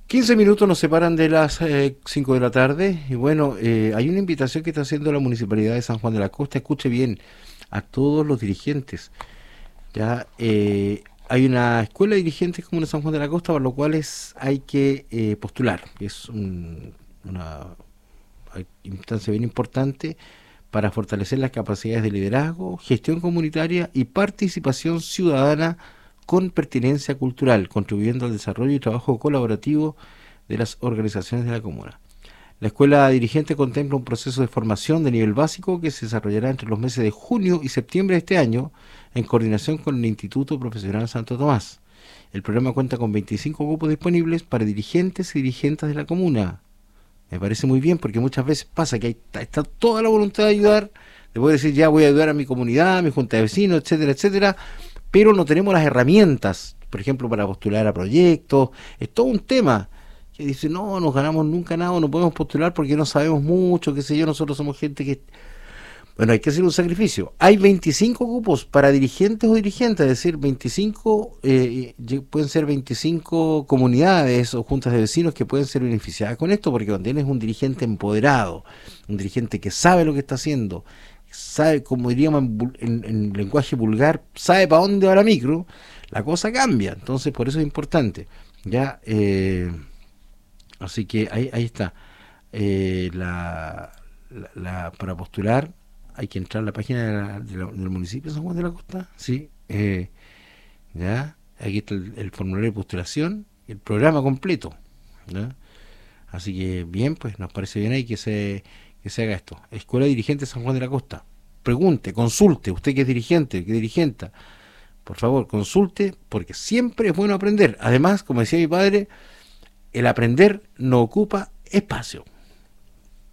15 minutos nos separan de las 5 de la tarde y bueno, hay una invitación que está haciendo la Municipalidad de San Juan de la Costa, escuche bien, a todos los dirigentes. Ya hay una escuela de dirigentes como en San Juan de la Costa, para lo cual hay que postular. Una instancia bien importante para fortalecer las capacidades de liderazgo, gestión comunitaria y participación ciudadana con pertinencia cultural, contribuyendo al desarrollo y trabajo colaborativo de las organizaciones de la comuna. La escuela dirigente contempla un proceso de formación de nivel básico que se desarrollará entre los meses de junio y septiembre de este año en coordinación con el Instituto Profesional Santo Tomás. El programa cuenta con 25 cupos disponibles para dirigentes y dirigentes de la comuna. Me parece muy bien porque muchas veces pasa que está toda la voluntad de ayudar, de poder decir ya voy a ayudar a mi comunidad, a mi junta de vecinos, etcétera, etcétera, pero no tenemos las herramientas, por ejemplo, para postular a proyectos. Es todo un tema que dice, no, nos ganamos nunca nada, no podemos postular porque no sabemos mucho, qué sé yo, nosotros somos gente que... Bueno, hay que hacer un sacrificio. Hay 25 cupos para dirigentes o dirigentes, es decir, 25, pueden ser 25 comunidades o juntas de vecinos que pueden ser beneficiadas con esto, porque cuando tienes un dirigente empoderado, un dirigente que sabe lo que está haciendo, sabe, como diríamos en lenguaje vulgar, sabe para dónde va la micro, la cosa cambia. Entonces, por eso es importante. Ya, así que ahí está. Para postular hay que entrar a la página del municipio de San Juan de la Costa, sí, ya, aquí está el formulario de postulación, el programa completo, ¿ya? Así que bien, pues nos parece bien ahí que se haga esto. Escuela Dirigente San Juan de la Costa. Pregunte, consulte, usted que es dirigente, que es dirigenta, por favor, consulte, porque siempre es bueno aprender. Además, como decía mi padre, el aprender no ocupa espacio.